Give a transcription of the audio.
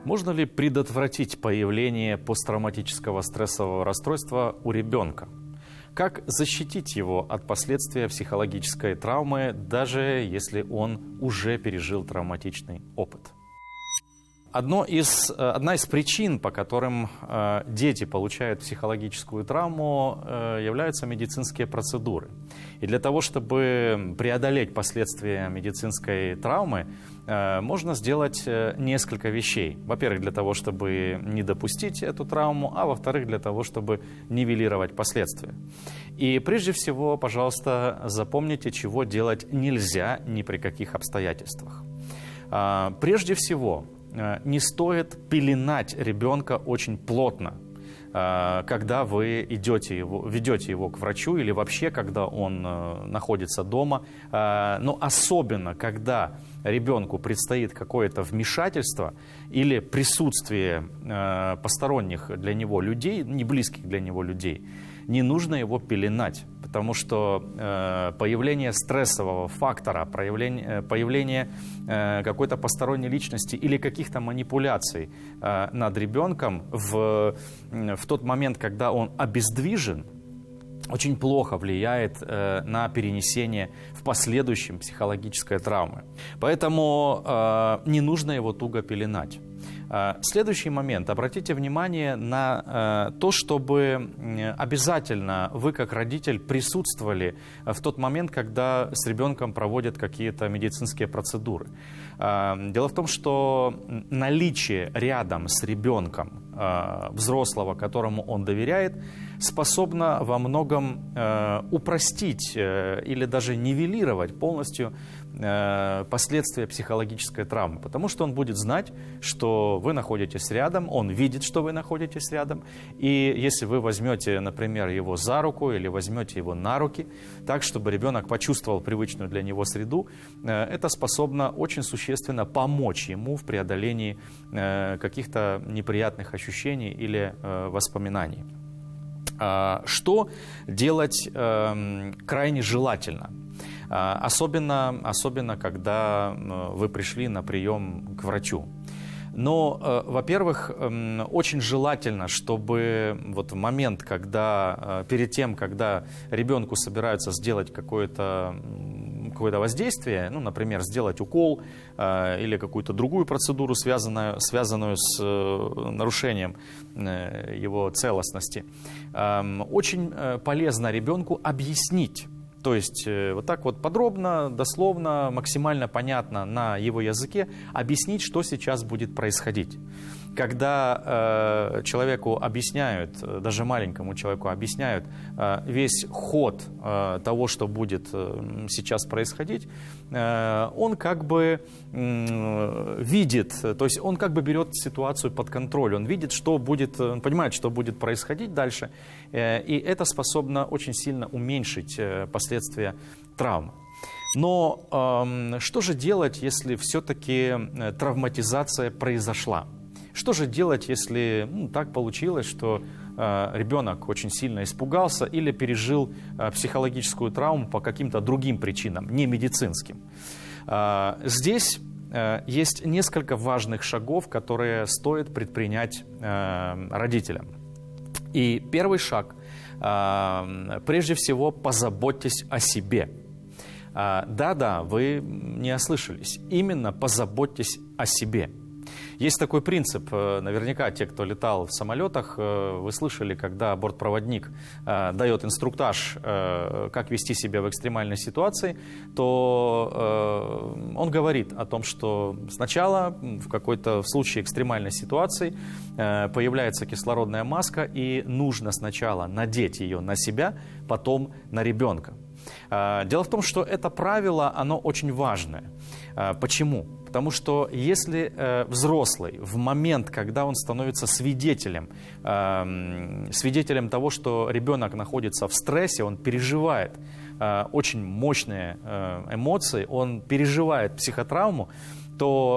Можно ли предотвратить появление посттравматического стрессового расстройства у ребенка? Как защитить его от последствий психологической травмы, даже если он уже пережил травматичный опыт? Одна из причин, по которым дети получают психологическую травму, являются медицинские процедуры. И для того, чтобы преодолеть последствия медицинской травмы, можно сделать несколько вещей. Во-первых, для того, чтобы не допустить эту травму, а во-вторых, для того, чтобы нивелировать последствия. И прежде всего, пожалуйста, запомните, чего делать нельзя ни при каких обстоятельствах. Прежде всего, не стоит пеленать ребенка очень плотно, когда вы ведете его к врачу или вообще, когда он находится дома. Но особенно, когда ребенку предстоит какое-то вмешательство или присутствие посторонних для него людей, не близких для него людей, не нужно его пеленать, потому что появление стрессового фактора, появление какой-то посторонней личности или каких-то манипуляций над ребенком в тот момент, когда он обездвижен, очень плохо влияет на перенесение в последующем психологической травмы. Поэтому не нужно его туго пеленать. Следующий момент. Обратите внимание на то, чтобы обязательно вы, как родитель, присутствовали в тот момент, когда с ребенком проводят какие-то медицинские процедуры. Дело в том, что наличие рядом с ребенком взрослого, которому он доверяет, способно во многом упростить или даже нивелировать полностью последствия психологической травмы, потому что он будет знать, что вы находитесь рядом, он видит, что вы находитесь рядом, и если вы возьмете, например, его за руку или возьмете его на руки, так, чтобы ребенок почувствовал привычную для него среду, это способно очень существенно помочь ему в преодолении каких-то неприятных ощущений или воспоминаний. Что делать крайне желательно? Особенно, когда вы пришли на прием к врачу. Но, во-первых, очень желательно, чтобы вот в момент, перед тем, когда ребенку собираются сделать какое-то воздействие, ну, например, сделать укол или какую-то другую процедуру, связанную с нарушением его целостности, очень полезно ребенку объяснить. То есть вот так вот подробно, дословно, максимально понятно на его языке объяснить, что сейчас будет происходить. Когда человеку объясняют, даже маленькому человеку объясняют весь ход того, что будет сейчас происходить, он как бы видит, то есть он как бы берет ситуацию под контроль, он видит, он понимает, что будет происходить дальше, и это способно очень сильно уменьшить последствия травмы. Но что же делать, если все-таки травматизация произошла? Что же делать, если так получилось, что ребенок очень сильно испугался или пережил психологическую травму по каким-то другим причинам, не медицинским? Здесь есть несколько важных шагов, которые стоит предпринять родителям. И первый шаг, прежде всего, позаботьтесь о себе. Да-да, вы не ослышались, именно позаботьтесь о себе. Есть такой принцип, наверняка те, кто летал в самолетах, вы слышали, когда бортпроводник дает инструктаж, как вести себя в экстремальной ситуации, то он говорит о том, что сначала в случае экстремальной ситуации появляется кислородная маска, и нужно сначала надеть ее на себя, потом на ребенка. Дело в том, что это правило, оно очень важное. Почему? Потому что если взрослый в момент, когда он становится свидетелем того, что ребенок находится в стрессе, он переживает очень мощные эмоции, он переживает психотравму, то